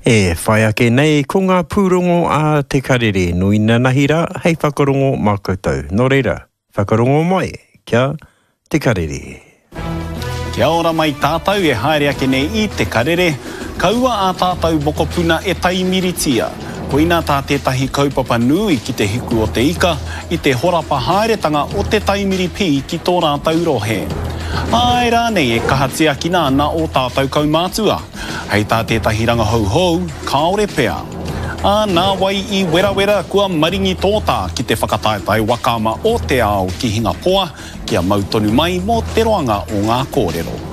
E whai ake nei ko ngā pūrongo a te karere nui nanahira hei whakarongo mā koutou. Nō reira, whakarongo mai kia te karere. Kia ora mai tātou e haere ake nei I te karere. Kaua a tātou mokopuna e taimiritia. Koina tā tētahi kaupapa nui ki te hiku o te ika I te horapa haeretanga o te taimiri pi ki tō rātou rohe. Ai rā nei e kahatia ki nāna o tātou kaumātua. Hei tā tētahi ranga hou, kaore pea. Nā wai I wera kua maringi tōtā ki te whakataetai wakama o te ao ki hinga poa, kia mautonu mai mō te roanga o ngā kōrero.